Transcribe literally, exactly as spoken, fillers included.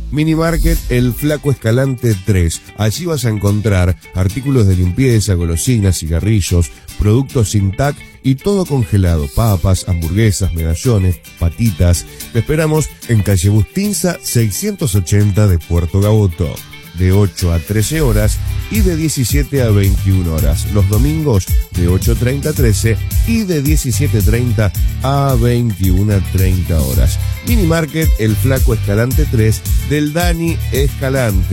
Minimarket El Flaco Escalante tres. Allí vas a encontrar artículos de limpieza, golosinas, cigarrillos, productos sin tac y todo congelado. Papas, hamburguesas, medallones, patitas. Te esperamos en calle Bustinza seiscientos ochenta de Puerto Gaboto, de ocho a trece horas y de diecisiete a veintiuna horas. Los domingos de ocho treinta a trece y de diecisiete treinta a veintiuna treinta horas. Minimarket El Flaco Escalante tres del Dani Escalante.